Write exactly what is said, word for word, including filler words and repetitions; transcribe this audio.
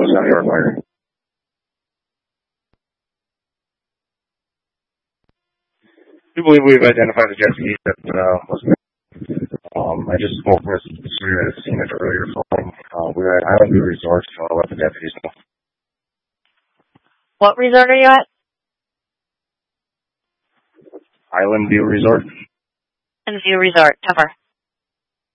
was not your fire. We believe we've identified the jet ski that uh, was Um, I just spoke with Sue and seen it earlier phone. Uh, we're at Island View Resort, so I'll let the deputies know. What resort are you at? Island View Resort. Island View Resort. Cover.